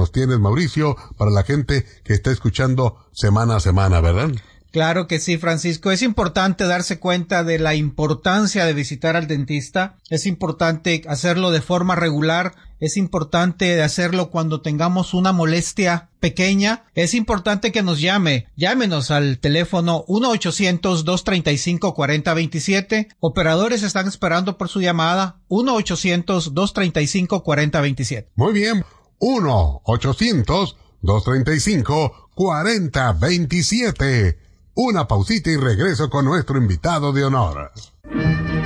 nos tienes, Mauricio, para la gente que está escuchando semana a semana, ¿verdad? Claro que sí, Francisco. Es importante darse cuenta de la importancia de visitar al dentista. Es importante hacerlo de forma regular. Es importante hacerlo cuando tengamos una molestia pequeña. Es importante que nos llame. Llámenos al teléfono 1-800-235-4027. Operadores están esperando por su llamada. 1-800-235-4027. Muy bien. 1-800-235-4027. Una pausita y regreso con nuestro invitado de honor.